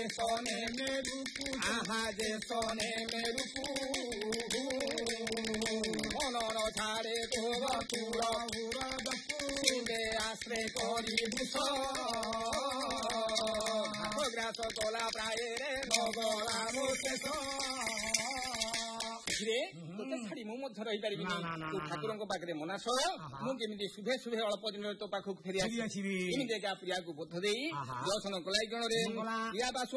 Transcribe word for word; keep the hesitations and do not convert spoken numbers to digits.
ସନେ ମେରୁକୁ ଆହା ଯେ ସନେ ମେରୁକୁ ମନର ଛାଡେ ତୋର ତୁର ତୁରେ ଆଶ୍ରେ କରି ଭୂଷ ଗ୍ରାସ ଗଲା ପ୍ରାୟରେ ନଗଲା ମୋ ଶେଷ ତୋତେ ଛାଡି ମୁଁ ମଧ୍ୟ ରହିପାରିବିନି ତୁ ଠାକୁରଙ୍କ ପାଖରେ ମନାସ ମୁଁ କେମିତି ଶୁଭେ ଶୁଭେ ଅଳ୍ପ ଦିନରେ ତୋ ପାଖକୁ ଫେରି ଆସିବି ଏମିତି ଏକା ପ୍ରିୟାକୁ ବୋଧ ଦେଇ ଦର୍ଶନ କଲାଇ ଜଣରେ